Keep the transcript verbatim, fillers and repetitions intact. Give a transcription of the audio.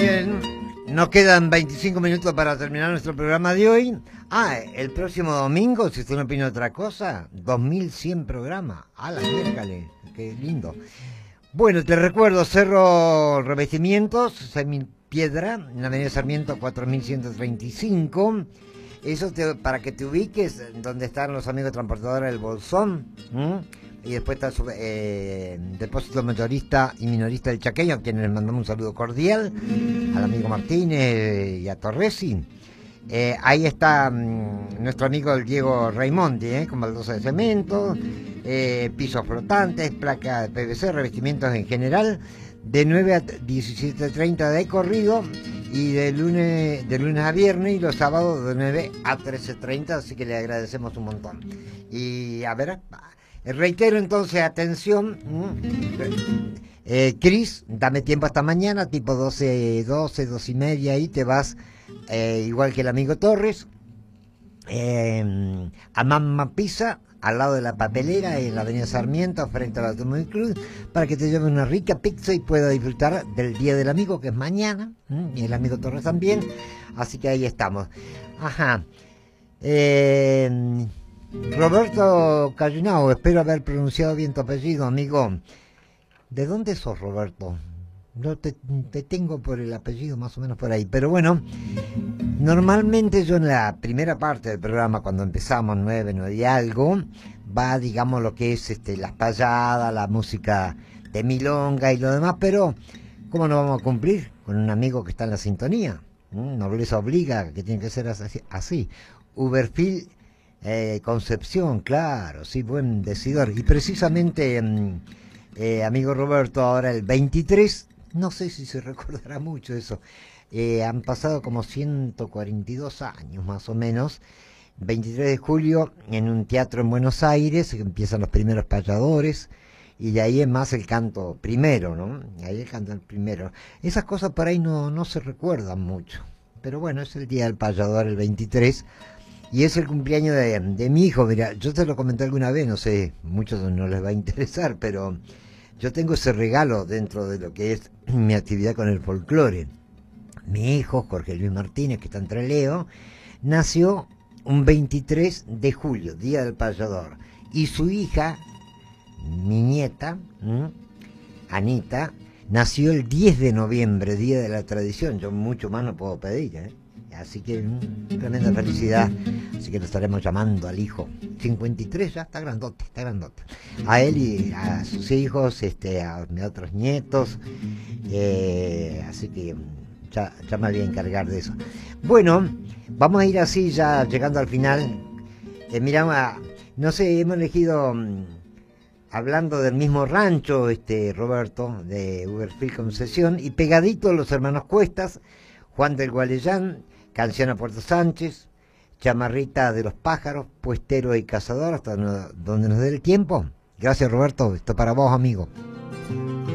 bien, nos quedan veinticinco minutos para terminar nuestro programa de hoy. Ah, el próximo domingo, si usted no opina otra cosa, dos mil cien programas. A la miércoles, qué lindo. Bueno, te recuerdo, Cerro Revestimientos, Semipiedra, en la avenida Sarmiento cuatro mil ciento treinta y cinco. Eso te, para que te ubiques donde están los amigos transportadores del Bolsón. ¿Mm? Y después está el eh, depósito mayorista y minorista del Chaqueño, a quienes les mandamos un saludo cordial, al amigo Martínez y a Torresi. Eh, ahí está mmm, nuestro amigo el Diego Raimondi, eh, con baldosa de cemento, eh, pisos flotantes, placa de P V C, revestimientos en general, de nueve a diecisiete treinta de corrido, y de lunes, de lunes a viernes, y los sábados de nueve a trece treinta, así que le agradecemos un montón. Y a ver, reitero entonces, atención, eh, Cris, dame tiempo hasta mañana, tipo doce, doce, doce y media, y te vas, eh, igual que el amigo Torres, eh, a Mamma Pizza, al lado de la papelera, en la avenida Sarmiento, frente al Automóvil Club, para que te lleve una rica pizza y pueda disfrutar del Día del Amigo, que es mañana, ¿m? Y el amigo Torres también, así que ahí estamos. Ajá. Eh, Roberto Cayunao, espero haber pronunciado bien tu apellido, amigo. ¿De dónde sos, Roberto? Yo te, te tengo por el apellido más o menos por ahí, pero bueno, normalmente yo en la primera parte del programa, cuando empezamos nueve, nueve y algo, va, digamos, lo que es este, las payadas, la música de milonga y lo demás, pero ¿cómo no vamos a cumplir con un amigo que está en la sintonía? ¿Mm? Nobleza obliga, que tiene que ser así. así. Uberfield eh, Concepción, claro, sí, buen decidor. Y precisamente, mm, eh, amigo Roberto, ahora el veintitrés, no sé si se recordará mucho eso, eh, han pasado como ciento cuarenta y dos años más o menos, veintitrés de julio, en un teatro en Buenos Aires, empiezan los primeros payadores, y de ahí es más el canto primero, ¿no? Ahí el canto el primero. Esas cosas por ahí no, no se recuerdan mucho, pero bueno, es el día del payador, el veintitrés, y es el cumpleaños de, de mi hijo. Mira, yo te lo comenté alguna vez, no sé, muchos no les va a interesar, pero yo tengo ese regalo dentro de lo que es mi actividad con el folclore. Mi hijo, Jorge Luis Martínez, que está en Trelew, nació un veintitrés de julio, Día del Payador. Y su hija, mi nieta, ¿m? Anita, nació el diez de noviembre, Día de la Tradición. Yo mucho más no puedo pedir, ¿eh? Así que mm, tremenda felicidad. Así que lo estaremos llamando al hijo. cincuenta y tres ya, está grandote, está grandote. A él y a sus hijos, este, a mis otros nietos. Eh, así que ya, ya me voy a encargar de eso. Bueno, vamos a ir así ya llegando al final. Eh, mira, no sé, hemos elegido, mmm, hablando del mismo rancho, este Roberto, de Uberfield Concesión, y pegadito los hermanos Cuestas, Juan del Gualeyán, Canción a Puerto Sánchez, Chamarrita de los Pájaros, Puestero y Cazador, hasta no, donde nos dé el tiempo. Gracias, Roberto, esto para vos, amigo.